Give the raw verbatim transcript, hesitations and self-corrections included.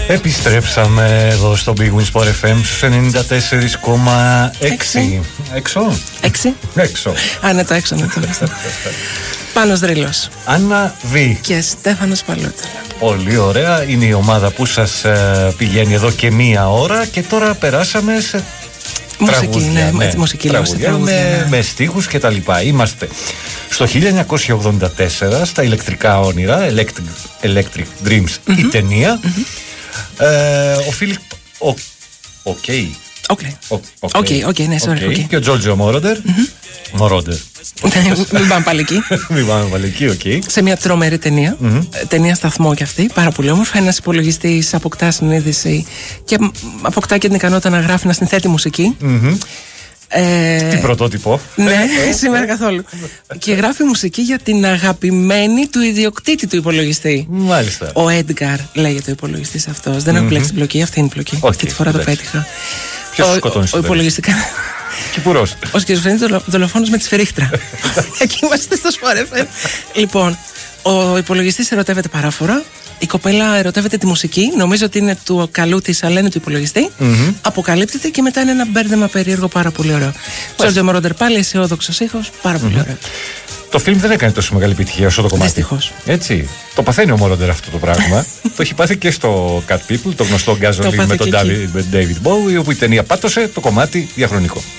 Επιστρέψαμε εδώ στο Big Win Sport εφ εμ στους ενενήντα τέσσερα κόμμα έξι. Έξω. Έξι. Έξω. Α, ναι, το έξω, ναι, το έξω. Πάνος Δρύλος. Άννα Β. Και Στέφανος Παλούταλα. Πολύ ωραία. Είναι η ομάδα που σας ε, πηγαίνει εδώ και μία ώρα και τώρα περάσαμε σε μουσική, τραγούδια, ναι, ναι, μουσική, τραγούδια, τραγούδια, με, ναι. με στίχους και τα λοιπά. Είμαστε στο χίλια εννιακόσια ογδόντα τέσσερα στα ηλεκτρικά όνειρα, Electric, Electric Dreams, mm-hmm. η ταινία. Mm-hmm. Ε, ο Φίλιπ Οκ. Οκ. Οκ, ναι, sorry. Και ο Τζόρτζιο Μόροντερ. Μορόντερ. Μην πάμε πάλι εκεί. Μην πάμε πάλι εκεί, οκ. Σε μια τρομερή ταινία. Ταινία σταθμό κι αυτή. Πάρα πολύ όμορφα. Ένας υπολογιστής αποκτά συνείδηση και αποκτά και την ικανότητα να γράφει, να συνθέτει μουσική. Ε, Τι πρωτότυπο. Ναι, σήμερα καθόλου. Και γράφει μουσική για την αγαπημένη του ιδιοκτήτη του υπολογιστή. Μάλιστα. Ο Έντγκαρ λέγεται ο υπολογιστής αυτός. Δεν έχω κλέψει την πλοκή, αυτή είναι η πλοκή. Αυτή τη φορά το πέτυχα. Ποιος σου σκοτώνει στο τέλος? Ο υπολογιστικά. Κυπουρός. Ο σκιζοφρενής δολοφόνος με τη σφυρίχτρα. Εκεί είμαστε στο Sport εφ εμ. Λοιπόν, ο υπολογιστής ερωτεύεται παράφορα. Η κοπέλα ερωτεύεται τη μουσική. Νομίζω ότι είναι του καλού της, αλλά είναι του υπολογιστή. Mm-hmm. Αποκαλύπτεται και μετά είναι ένα μπέρδεμα περίεργο πάρα πολύ ωραίο. Τζόρτζιο Μόροντερ πάλι, αισιόδοξος ήχος. Πάρα mm-hmm. πολύ ωραίο. Το φιλμ δεν έκανε τόσο μεγάλη επιτυχία όσο το κομμάτι. Δυστυχώς. Έτσι. Το παθαίνει ο Μόροντερ αυτό το πράγμα. Το έχει πάθει και στο Cat People, το γνωστό Gasoline με τον David Bowie, όπου η ταινία πάτωσε, το κομμάτι διαχρονικό.